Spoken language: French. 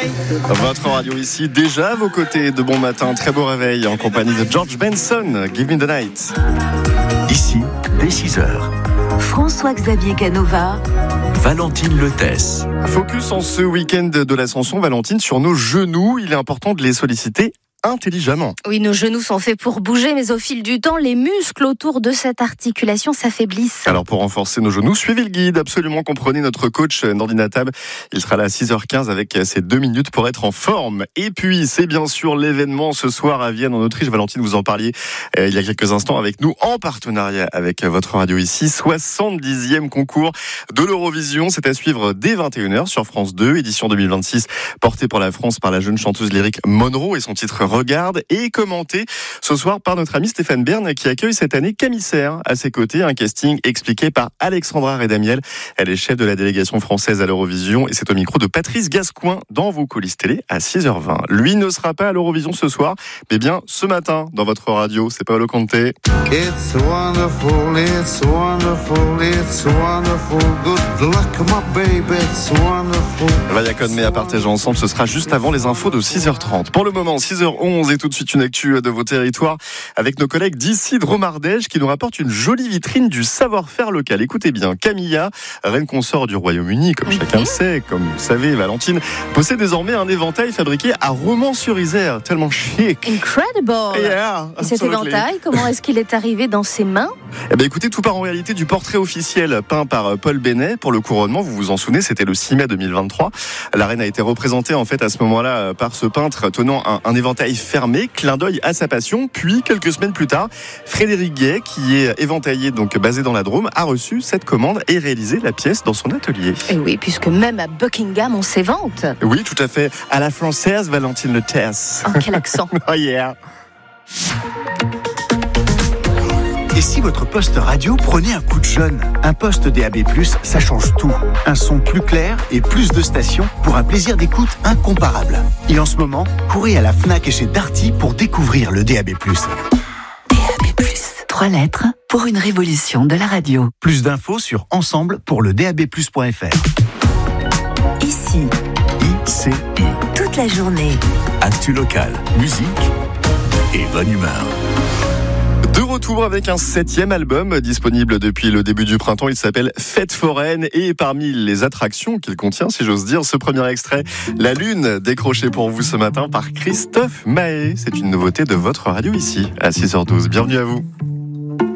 Votre radio ici, déjà à vos côtés de bon matin, très beau réveil en compagnie de George Benson, Give Me the Night. Ici, dès 6h, François-Xavier Canova, Valentine Letesse. Focus en ce week-end de l'Ascension, Valentine, sur nos genoux. Il est important de les solliciter intelligemment. Oui, nos genoux sont faits pour bouger, mais au fil du temps, les muscles autour de cette articulation s'affaiblissent. Alors pour renforcer nos genoux, suivez le guide, absolument, comprenez notre coach Nordina Tab. Il sera là à 6h15 avec ses 2 minutes pour être en forme. Et puis, c'est bien sûr l'événement ce soir à Vienne en Autriche. Valentine, vous en parliez il y a quelques instants avec nous, en partenariat avec votre radio ici. 70e concours de l'Eurovision. C'est à suivre dès 21h sur France 2, édition 2026, portée pour la France par la jeune chanteuse lyrique Monroe et son titre Regarde, et commenté ce soir par notre ami Stéphane Bern qui accueille cette année Camille Serre à ses côtés. Un casting expliqué par Alexandra Redamiel. Elle est chef de la délégation française à l'Eurovision et c'est au micro de Patrice Gascoin dans vos coulisses télé à 6h20. Lui ne sera pas à l'Eurovision ce soir, mais bien ce matin dans votre radio. C'est Paolo Conte. It's wonderful, it's wonderful, it's wonderful. Good luck, my baby, it's wonderful. Vaya Conme à partager ensemble, ce sera juste avant les infos de 6h30. Pour le moment, 6h11 et tout de suite une actu de vos territoires avec nos collègues d'ici de Romardèche qui nous rapportent une jolie vitrine du savoir-faire local. Écoutez bien, Camilla, reine consort du Royaume-Uni, comme chacun le sait, comme vous savez, Valentine, possède désormais un éventail fabriqué à Romans-sur-Isère, tellement chic. Incredible! Yeah, et cet éventail, comment est-ce qu'il est arrivé dans ses mains? Eh bien, écoutez, tout part en réalité du portrait officiel peint par Paul Bennet pour le couronnement. Vous vous en souvenez, c'était le 6 mai 2023. La reine a été représentée en fait à ce moment-là par ce peintre tenant un éventail fermé, clin d'œil à sa passion. Puis, quelques semaines plus tard, Frédéric Gay, qui est éventaillé donc basé dans la Drôme, a reçu cette commande et réalisé la pièce dans son atelier. Et oui, puisque même à Buckingham, on s'évente. Oui, tout à fait. À la française, Valentine Letesse. Oh, quel accent! Oh yeah! Et si votre poste radio prenait un coup de jeune? Un poste DAB+, ça change tout. Un son plus clair et plus de stations pour un plaisir d'écoute incomparable. Et en ce moment, courez à la Fnac et chez Darty pour découvrir le DAB+. DAB+, 3 lettres pour une révolution de la radio. Plus d'infos sur ensemble pour le DAB+.fr. Ici, ICI. toute la journée. Actu local, musique et bonne humeur. De retour avec un 7e album disponible depuis le début du printemps. Il s'appelle Fête foraine et parmi les attractions qu'il contient, si j'ose dire, ce premier extrait, La Lune, décroché pour vous ce matin par Christophe Mahé. C'est une nouveauté de votre radio ici à 6h12. Bienvenue à vous.